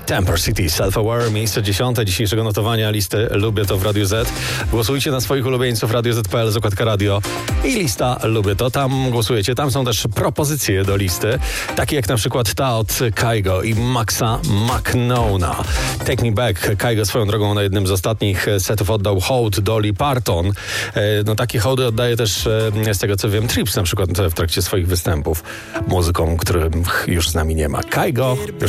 Temper City, Self-Aware, miejsce 10 dzisiejszego notowania listy Lubię to w Radiu Z. Głosujcie na swoich ulubieńców Radio Z.pl, zakładka radio i lista Lubię to. Tam głosujecie. Tam są też propozycje do listy, takie jak na przykład ta od Kygo i Maxa McNona. Take Me Back. Kygo swoją drogą na jednym z ostatnich setów oddał hołd Dolly Parton. No takie hołdy oddaje też, z tego co wiem, Trips na przykład w trakcie swoich występów muzykom, których już z nami nie ma. Kygo